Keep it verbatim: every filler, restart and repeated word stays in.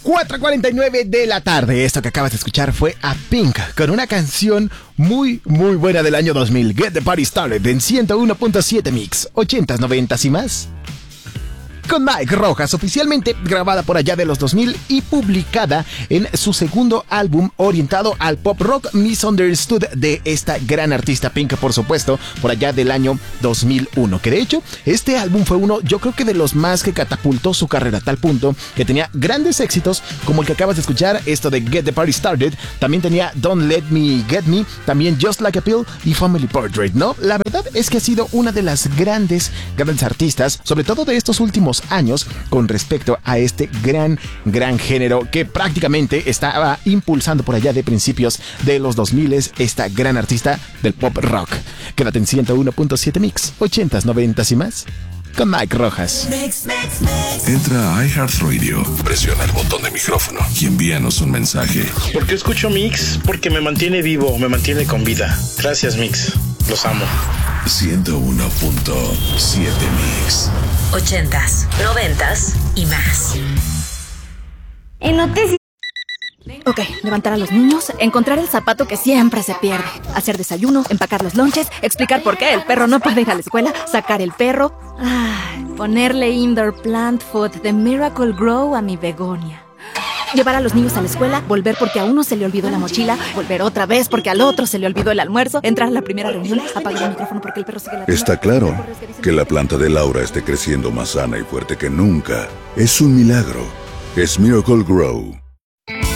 cuatro cuarenta y nueve de la tarde. Esto que acabas de escuchar fue a Pink con una canción muy, muy buena del año dos mil. Get the Party Started en ciento uno punto siete Mix. ochentas, noventas y más. Con Mike Rojas, oficialmente grabada por allá de los dos mil y publicada en su segundo álbum orientado al pop rock Misunderstood de esta gran artista Pink, por supuesto, por allá del año dos mil uno. Que de hecho, este álbum fue uno, yo creo que de los más que catapultó su carrera a tal punto que tenía grandes éxitos como el que acabas de escuchar, esto de Get the Party Started. También tenía Don't Let Me Get Me, también Just Like a Pill y Family Portrait, ¿no? La verdad es que ha sido una de las grandes, grandes artistas, sobre todo de estos últimos años, con respecto a este gran, gran género que prácticamente estaba impulsando por allá de principios de los dos mil, esta gran artista del pop rock. Quédate en ciento uno punto siete Mix, ochentas, noventas y más, con Mike Rojas. Mix, mix, mix. Entra a iHeartRadio, presiona el botón de micrófono y envíanos un mensaje. ¿Por qué escucho Mix? Porque me mantiene vivo, me mantiene con vida. Gracias, Mix. Los amo. ciento uno punto siete Mix. Ochentas, noventas y más. En noticias. Ok, levantar a los niños, encontrar el zapato que siempre se pierde, hacer desayuno, empacar los lonches, explicar por qué el perro no puede ir a la escuela, sacar el perro, ay, ponerle indoor plant food de Miracle Grow a mi begonia. Llevar a los niños a la escuela, volver porque a uno se le olvidó la mochila, volver otra vez porque al otro se le olvidó el almuerzo, entrar a la primera reunión, apagar el micrófono porque el perro sigue la... Está claro que la planta de Laura esté creciendo más sana y fuerte que nunca. Es un milagro. Es Miracle Grow.